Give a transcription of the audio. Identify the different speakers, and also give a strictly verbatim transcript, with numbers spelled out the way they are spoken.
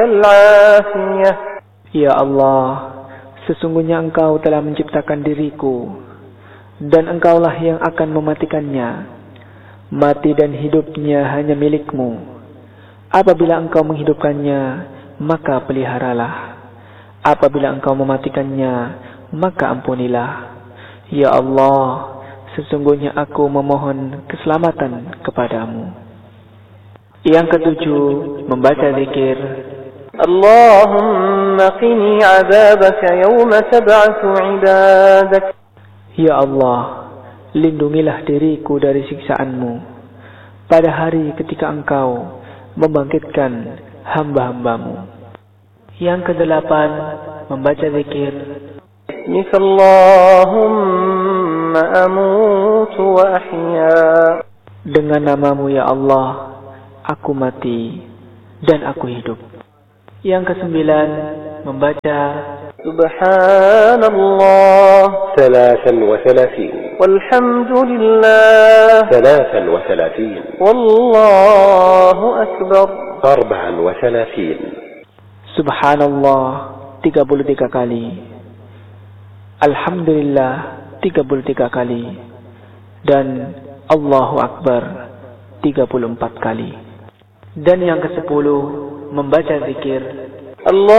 Speaker 1: العافية.
Speaker 2: Ya Allah, sesungguhnya Engkau telah menciptakan diriku, dan Engkaulah yang akan mematikannya. Mati dan hidupnya hanya milik-Mu. Apabila Engkau menghidupkannya, maka peliharalah. Apabila Engkau mematikannya, maka ampunilah. Ya Allah, sesungguhnya aku memohon keselamatan kepadamu. Yang ketujuh, membaca zikir.
Speaker 1: Allahumma qini 'adzabaka yawma tab'atsu 'ibadak.
Speaker 2: Ya Allah, lindungilah diriku dari siksaanmu pada hari ketika Engkau membangkitkan hamba-hambamu. Yang kedelapan, membaca zikir.
Speaker 1: Bismika Allahumma amutu wa ahya.
Speaker 2: Dengan namamu ya Allah, aku mati dan aku hidup. Yang kesembilan, membaca
Speaker 1: Subhanallah
Speaker 3: ثلاثا وثلاثين
Speaker 1: والحمد لله
Speaker 3: ثلاثا وثلاثين
Speaker 1: والله أكبر
Speaker 3: أربعا وثلاثين.
Speaker 2: Subhanallah tiga puluh tiga kali, Alhamdulillah tiga puluh tiga kali, dan Allahu Akbar tiga puluh empat kali. Dan yang kesepuluh, membaca zikir.
Speaker 1: Allah